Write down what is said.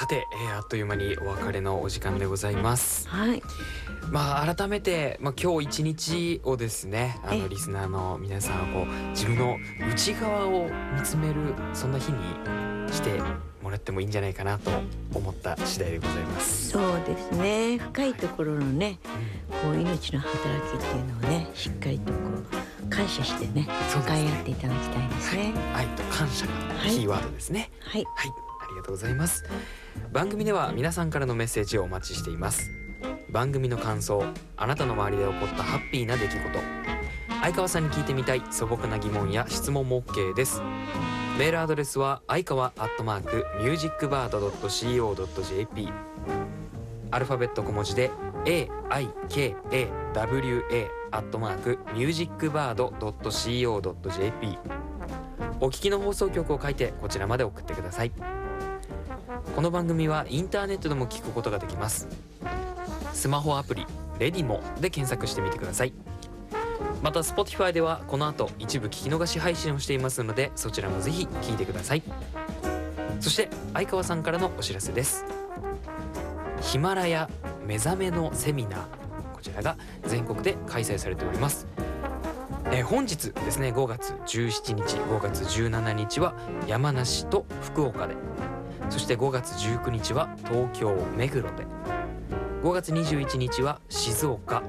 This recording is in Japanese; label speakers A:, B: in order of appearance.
A: さて、あっという間にお別れのお時間でございます。
B: はい。
A: 改めて、今日一日をですね、リスナーの皆さんは自分の内側を見つめるそんな日にしてもらってもいいんじゃないかなと思った次第でございます。
B: そうですね。深いところのね、命の働きっていうのをね、しっかりと感謝してね、向かい合っていただきたいですね。
A: 愛と感謝がキーワードですね。
B: はい。
A: ありがとうございます。番組では皆さんからのメッセージをお待ちしています。番組の感想、あなたの周りで起こったハッピーな出来事、相川さんに聞いてみたい素朴な疑問や質問も OK です。メールアドレスは相川@musicbird.co.jp、 アルファベット小文字で aikawa@musicbird.co.jp、 お聞きの放送局を書いてこちらまで送ってください。この番組はインターネットでも聞くことができます。スマホアプリレディモで検索してみてください。また Spotify ではこの後一部聞き逃し配信をしていますので、そちらもぜひ聞いてください。そして相川さんからのお知らせです。ヒマラヤ目覚めのセミナー、こちらが全国で開催されております。本日ですね、5月17日5月17日は山梨と福岡で、そして5月19日は東京目黒で、5月21日は静岡